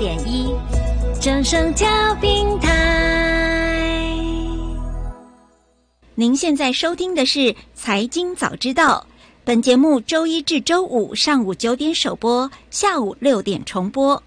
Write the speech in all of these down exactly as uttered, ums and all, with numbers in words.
点一，正声调频台。您现在收听的是《财经早知道》，本节目周一至周五上午九点首播，下午六点重播。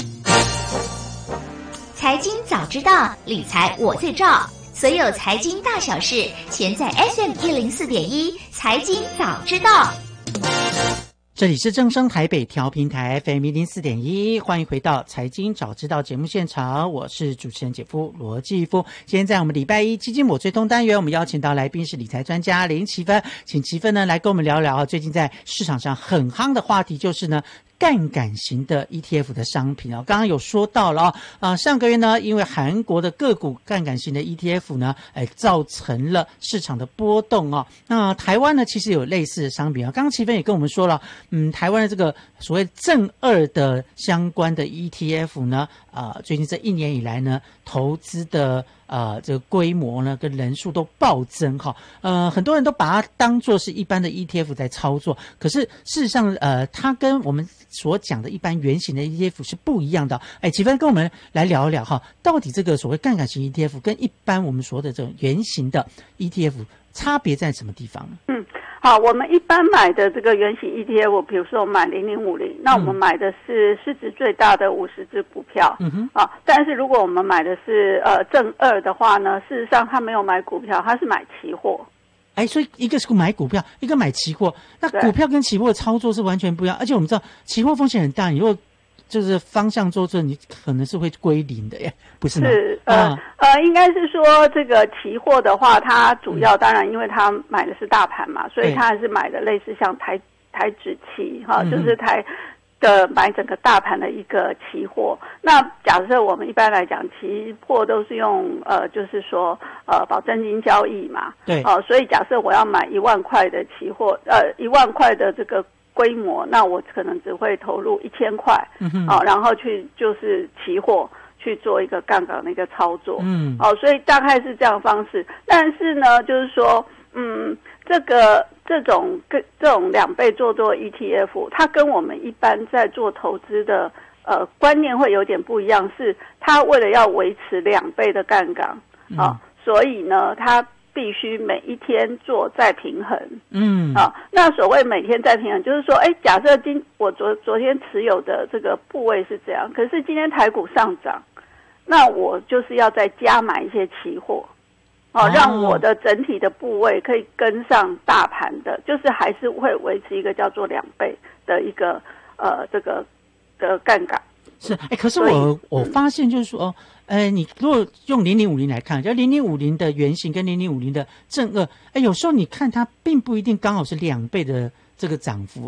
财经早知道，理财我最照。所有财经大小事，全在 S M 一零四点一财经早知道。 这里是正声台北调频台 F M 一零四点一，欢迎回到财经早知道节目现场，我是主持人姐夫罗继夫。今天在我们礼拜一基金我追踪单元，我们邀请到来宾是理财专家林奇芬，请奇芬呢来跟我们聊聊最近在市场上很夯的话题，就是呢杠杆型的 E T F 的商品啊，刚刚有说到了啊、呃，上个月呢，因为韩国的个股杠杆型的 E T F 呢，哎，造成了市场的波动啊。那台湾呢，其实有类似的商品啊。刚刚奇芬也跟我们说了，嗯，台湾的这个所谓正二的相关的 E T F 呢，呃，最近这一年以来呢，投资的呃这个规模呢跟人数都暴增哈。呃，很多人都把它当作是一般的 E T F 在操作，可是事实上，呃，它跟我们所讲的一般原型的 E T F 是不一样的。哎，奇芬跟我们来聊一聊哈，到底这个所谓杠杆型 E T F 跟一般我们说的这种原型的 E T F 差别在什么地方呢？ 嗯，好，我们一般买的这个原型 E T F， 比如说我买零零五零，那我们买的是市值最大的五十只股票，嗯哼，啊，但是如果我们买的是呃正二的话呢，事实上他没有买股票，他是买期货。 哎，所以一个是买股票，一个买期货。那股票跟期货的操作是完全不一样，而且我们知道期货风险很大，你如果就是方向做错，你可能是会归零的耶，不是吗？ 是，呃、啊、呃，应该是说这个期货的话，它主要、嗯、当然因为它买的是大盘嘛，所以它还是买的类似像台台指期哈、嗯，就是台的买整个大盘的一个期货。那假设我们一般来讲，期货都是用呃，就是说呃保证金交易嘛， 对， 哦、呃，所以假设我要买一万块的期货，呃，一万块的这个规模，那我可能只会投入一千块，嗯哼，哦、呃，然后去就是期货去做一个杠杆的一个操作，嗯，哦、呃，所以大概是这样的方式。但是呢，就是说，嗯，这个。这种跟这种两倍做做 E T F， 它跟我们一般在做投资的呃观念会有点不一样，是它为了要维持两倍的杠杆啊，所以呢，它必须每一天做再平衡。嗯啊，那所谓每天再平衡，就是说，哎，假设今我昨昨天持有的这个部位是这样，可是今天台股上涨，那我就是要再加买一些期货。哦，让我的整体的部位可以跟上大盘的，就是还是会维持一个叫做两倍的一个呃这个的杠杆。 是，哎，可是我我发现就是说，呃，你如果用零零五零来看，就零零五零的原型跟零零五零的正二，哎，有时候你看它并不一定刚好是两倍的这个涨幅。